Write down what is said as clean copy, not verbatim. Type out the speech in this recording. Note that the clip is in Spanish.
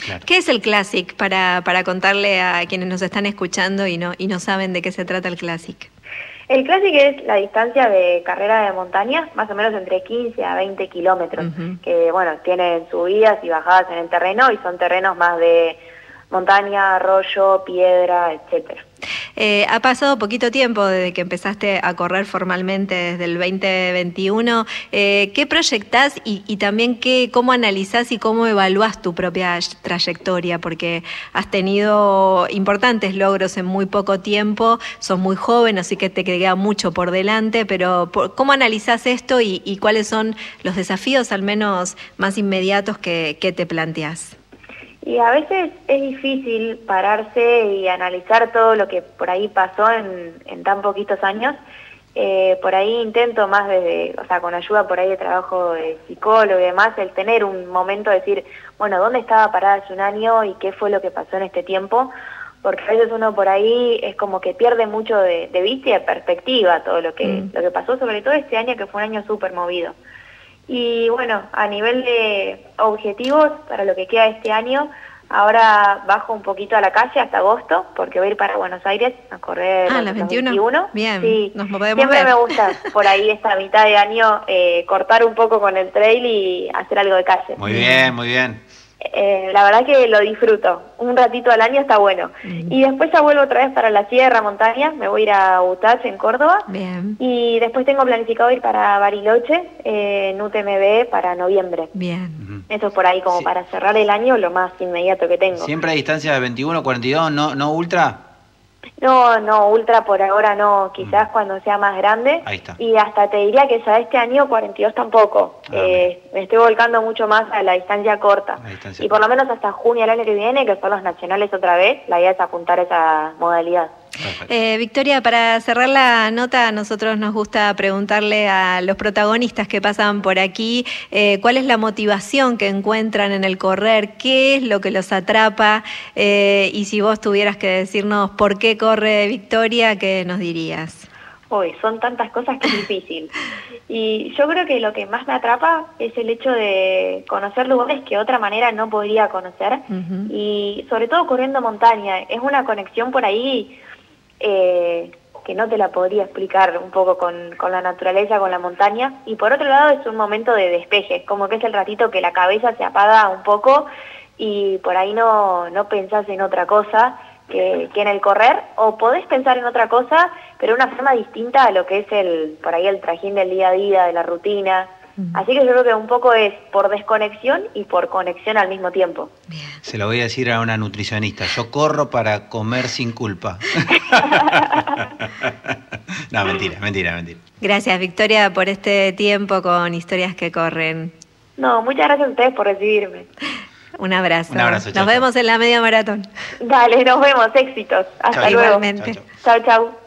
Claro. ¿Qué es el Classic para contarle a quienes nos están escuchando y no saben de qué se trata el Classic? El Classic es la distancia de carrera de montaña, más o menos entre 15 a 20 kilómetros, que bueno, tienen subidas y bajadas en el terreno y son terrenos más de montaña, arroyo, piedra, etcétera. Ha pasado poquito tiempo desde que empezaste a correr formalmente, desde el 2021. ¿Qué proyectás y también cómo analizás y cómo evaluás tu propia trayectoria? Porque has tenido importantes logros en muy poco tiempo, sos muy joven, así que te queda mucho por delante, pero ¿cómo analizás esto y cuáles son los desafíos, al menos más inmediatos, que te planteás? Y a veces es difícil pararse y analizar todo lo que por ahí pasó en tan poquitos años. Por ahí intento más con ayuda por ahí de trabajo de psicólogo y demás, el tener un momento de decir, bueno, ¿dónde estaba parada hace un año y qué fue lo que pasó en este tiempo? Porque a veces uno por ahí es como que pierde mucho de vista y de perspectiva todo lo que pasó, sobre todo este año que fue un año súper movido. Y bueno, a nivel de objetivos para lo que queda este año, ahora bajo un poquito a la calle hasta agosto, porque voy a ir para Buenos Aires a correr las 21. Bien, sí, nos podemos siempre ver. me gusta por ahí esta mitad de año cortar un poco con el trail y hacer algo de calle. Muy bien, muy bien. La verdad que lo disfruto, un ratito al año está bueno. Y después ya vuelvo otra vez para la sierra, montaña, me voy a ir a Utach en Córdoba. Bien. Y después tengo planificado ir para Bariloche, en UTMB para noviembre. Bien. Eso es por ahí como para cerrar el año lo más inmediato que tengo. ¿Siempre a distancia de 21, 42, no ultra? No, ultra por ahora no, quizás cuando sea más grande. Ahí está. Y hasta te diría que ya este año 42 tampoco. Me estoy volcando mucho más a la distancia corta. Y por lo menos hasta junio del año que viene, que son los nacionales otra vez, la idea es apuntar esa modalidad. Victoria, para cerrar la nota, a nosotros nos gusta preguntarle a los protagonistas que pasan por aquí cuál es la motivación que encuentran en el correr, qué es lo que los atrapa, y si vos tuvieras que decirnos por qué corre Victoria, ¿qué nos dirías? Uy, son tantas cosas que es difícil. Y yo creo que lo que más me atrapa es el hecho de conocer lugares que de otra manera no podría conocer. Y sobre todo corriendo montaña, es una conexión por ahí que no te la podría explicar un poco con la naturaleza, con la montaña. Y por otro lado es un momento de despeje, como que es el ratito que la cabeza se apaga un poco y por ahí no pensás en otra cosa que en el correr, o podés pensar en otra cosa, pero de una forma distinta a lo que es por ahí el trajín del día a día, de la rutina. Así que yo creo que un poco es por desconexión y por conexión al mismo tiempo. Bien. Se lo voy a decir a una nutricionista, yo corro para comer sin culpa. No, mentira. Gracias, Victoria, por este tiempo con Historias que Corren. No, muchas gracias a ustedes por recibirme. Un abrazo. Nos vemos en la media maratón. Dale, nos vemos, éxitos. Hasta luego. Igualmente. Chau.